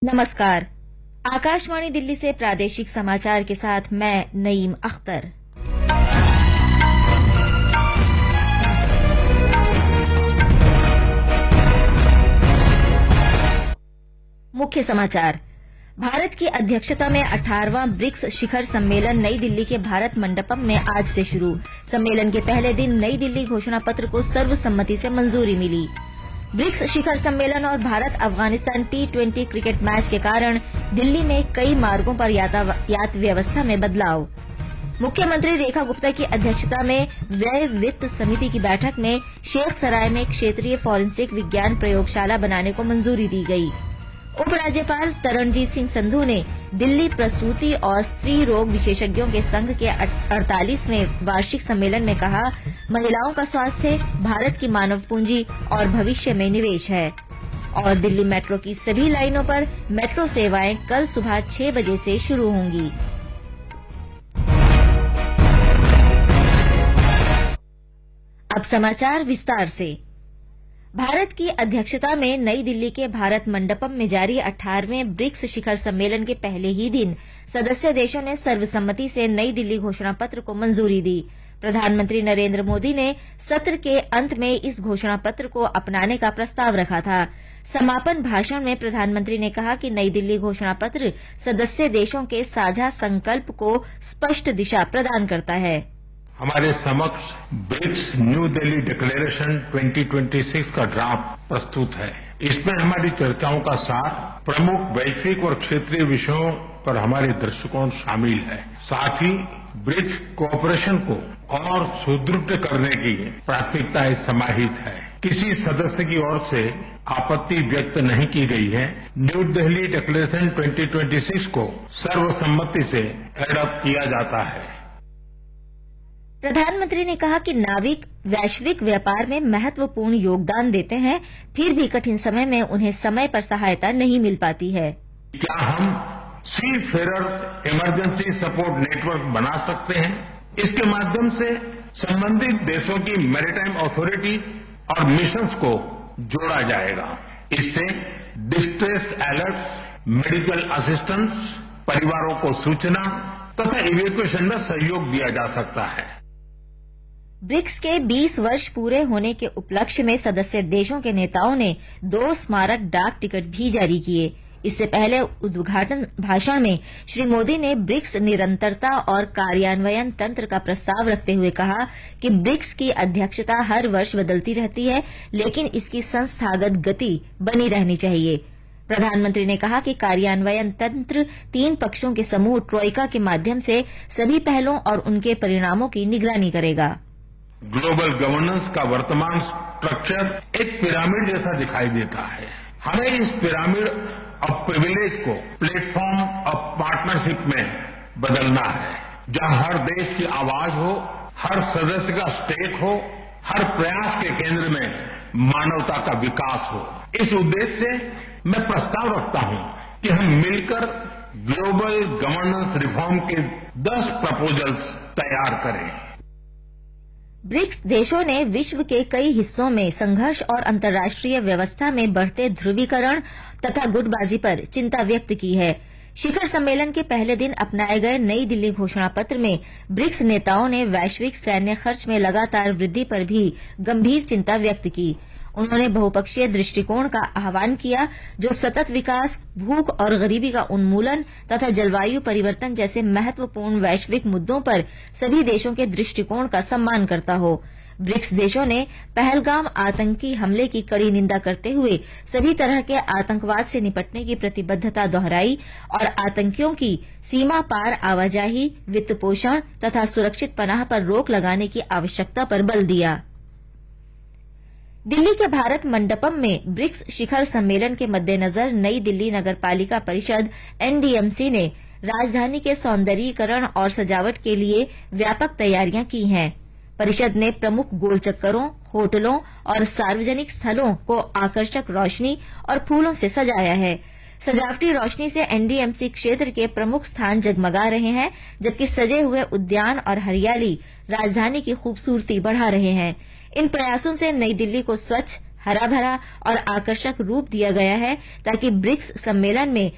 नमस्कार। आकाशवाणी दिल्ली से प्रादेशिक समाचार के साथ मैं नईम अख्तर। मुख्य समाचार। भारत की अध्यक्षता में 18वां ब्रिक्स शिखर सम्मेलन नई दिल्ली के भारत मंडपम में आज से शुरू। सम्मेलन के पहले दिन नई दिल्ली घोषणा पत्र को सर्वसम्मति से मंजूरी मिली। ब्रिक्स शिखर सम्मेलन और Bharat Afghanistan T20 cricket match के कारण दिल्ली में कई मार्गों पर यातायात व्यवस्था में बदलाव। मुख्यमंत्री रेखा गुप्ता की अध्यक्षता में व्यय वित्त समिति की बैठक में शेख सराय में क्षेत्रीय फॉरेंसिक विज्ञान प्रयोगशाला बनाने को मंजूरी दी गई। उपराज्यपाल तरणजीत सिंह संधू ने दिल्ली प्रसूति और स्त्री रोग विशेषज्ञों के संघ के 48वें वार्षिक सम्मेलन में कहा, महिलाओं का स्वास्थ्य भारत की मानव पूंजी और भविष्य में निवेश है। और दिल्ली मेट्रो की सभी लाइनों पर मेट्रो सेवाएं कल सुबह 6 बजे से शुरू होंगी। अब समाचार विस्तार से। भारत की अध्यक्षता में नई दिल्ली के भारत मंडपम में जारी 18वें ब्रिक्स शिखर सम्मेलन के पहले ही दिन सदस्य देशों ने सर्वसम्मति से नई दिल्ली घोषणा पत्र को मंजूरी दी। प्रधानमंत्री नरेंद्र मोदी ने सत्र के अंत में इस घोषणा पत्र को अपनाने का प्रस्ताव रखा था। समापन भाषण में प्रधानमंत्री ने कहा कि नई दिल्ली घोषणा पत्र सदस्य देशों के साझा संकल्प को स्पष्ट दिशा प्रदान करता है। हमारे समक्ष ब्रिक्स न्यू दिल्ली डिक्लेरेशन 2026 का ड्राफ्ट प्रस्तुत है। इसमें हमारी चर्चाओं का सार प्रमुख वैश्विक और क्षेत्रीय विषयों पर हमारे दृष्टिकोण शामिल है। साथ ही ब्रिक्स कोऑपरेशन को और सुदृढ़ करने की प्राथमिकताएं समाहित है। किसी सदस्य की ओर से आपत्ति व्यक्त नहीं की गई है। न्यू दिल्ली डिक्लेरेशन 2026 को सर्वसम्मति से एडॉप्ट किया जाता है। प्रधानमंत्री ने कहा कि नाविक वैश्विक व्यापार में महत्वपूर्ण योगदान देते हैं, फिर भी कठिन समय में उन्हें समय पर सहायता नहीं मिल पाती है। क्या हम सी फेरर्स इमरजेंसी सपोर्ट नेटवर्क बना सकते हैं? इसके माध्यम से संबंधित देशों की मैरीटाइम अथॉरिटीज और मिशंस को जोड़ा जाएगा। इससे डिस्ट्रेस अलर्ट्स, मेडिकल असिस्टेंस, परिवारों को सूचना तथा इवैक्यूएशन में सहयोग दिया जा सकता है। ब्रिक्स के 20 वर्ष पूरे होने के उपलक्ष्य में सदस्य देशों के नेताओं ने 2 स्मारक डाक टिकट भी जारी किए। इससे पहले उद्घाटन भाषण में श्री मोदी ने ब्रिक्स निरंतरता और कार्यान्वयन तंत्र का प्रस्ताव रखते हुए कहा कि ब्रिक्स की अध्यक्षता हर वर्ष बदलती रहती है, लेकिन इसकी संस्थागत गति बनी रहनी चाहिए। प्रधानमंत्री ने कहा कि कार्यान्वयन तंत्र 3 पक्षों के समूह ट्रोइका के माध्यम से सभी पहलों और उनके परिणामों की निगरानी करेगा। ग्लोबल गवर्नेंस का वर्तमान स्ट्रक्चर एक पिरामिड जैसा दिखाई देता है। हमें इस पिरामिड ऑफ प्रिविलेज को प्लेटफॉर्म ऑफ पार्टनरशिप में बदलना है, जहां हर देश की आवाज हो, हर सदस्य का स्टेक हो, हर प्रयास के केंद्र में मानवता का विकास हो। इस उद्देश्य से मैं प्रस्ताव रखता हूं कि हम मिलकर ग्लोबल गवर्नेंस रिफॉर्म के 10 प्रपोजल्स तैयार करें। ब्रिक्स देशों ने विश्व के कई हिस्सों में संघर्ष और अंतर्राष्ट्रीय व्यवस्था में बढ़ते ध्रुवीकरण तथा गुटबाजी पर चिंता व्यक्त की है। शिखर सम्मेलन के पहले दिन अपनाए गए नई दिल्ली घोषणा पत्र में ब्रिक्स नेताओं ने वैश्विक सैन्य खर्च में लगातार वृद्धि पर भी गंभीर चिंता व्यक्त की। उन्होंने बहुपक्षीय दृष्टिकोण का आह्वान किया, जो सतत विकास, भूख और गरीबी का उन्मूलन तथा जलवायु परिवर्तन जैसे महत्वपूर्ण वैश्विक मुद्दों पर सभी देशों के दृष्टिकोण का सम्मान करता हो। ब्रिक्स देशों ने पहलगाम आतंकी हमले की कड़ी निंदा करते हुए सभी तरह के आतंकवाद से निपटने की प्रतिबद्धता दोहराई और आतंकियों की सीमा पार आवाजाही, वित्त पोषण तथा सुरक्षित पनाह पर रोक लगाने की आवश्यकता पर बल दिया। दिल्ली के भारत मंडपम में ब्रिक्स शिखर सम्मेलन के मद्देनजर नई दिल्ली नगरपालिका परिषद NDMC ने राजधानी के सौंदर्यीकरण और सजावट के लिए व्यापक तैयारियां की हैं। परिषद ने प्रमुख गोलचक्करों, होटलों और सार्वजनिक स्थलों को आकर्षक रोशनी और फूलों से सजाया है। सजावटी रोशनी से NDMC क्षेत्र के प्रमुख स्थान जगमगा रहे हैं, जबकि सजे हुए उद्यान और हरियाली राजधानी की खूबसूरती बढ़ा रहे हैं। इन प्रयासों से नई दिल्ली को स्वच्छ, हरा भरा और आकर्षक रूप दिया गया है, ताकि ब्रिक्स सम्मेलन में